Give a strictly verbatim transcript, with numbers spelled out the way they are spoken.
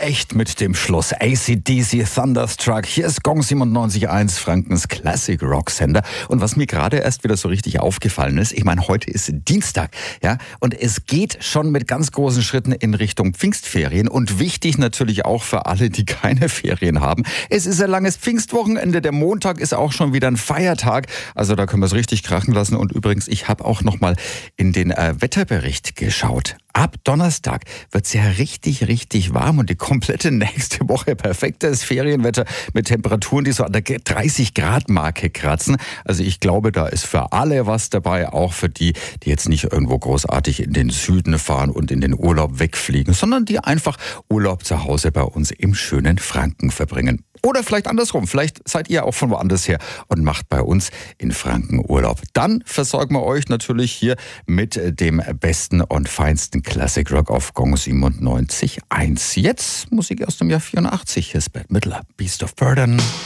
echt mit dem Schluss. A C D C Thunderstruck. Hier ist Gong siebenundneunzig Komma eins, Frankens Classic Rock Sender. Und was mir gerade erst wieder so richtig aufgefallen ist, ich meine, heute ist Dienstag, ja, und es geht schon mit ganz großen Schritten in Richtung Pfingstferien. Und wichtig natürlich auch für alle, die keine Ferien haben. Es ist ein langes Pfingstwochenende. Der Montag ist auch schon wieder ein Feiertag. Also da können wir es richtig krachen lassen. Und übrigens, ich habe auch noch mal in den äh, Wetterbericht geschaut. Ab Donnerstag wird es ja richtig, richtig warm und die komplette nächste Woche perfektes Ferienwetter mit Temperaturen, die so an der dreißig Grad Marke kratzen. Also ich glaube, da ist für alle was dabei, auch für die, die jetzt nicht irgendwo großartig in den Süden fahren und in den Urlaub wegfliegen, sondern die einfach Urlaub zu Hause bei uns im schönen Franken verbringen. Oder vielleicht andersrum, vielleicht seid ihr auch von woanders her und macht bei uns in Franken Urlaub. Dann versorgen wir euch natürlich hier mit dem besten und feinsten Classic Rock auf Gong siebenundneunzig Komma eins. Jetzt Musik aus dem Jahr vierundachtzig. Hier ist Bette Midler, Beast of Burden.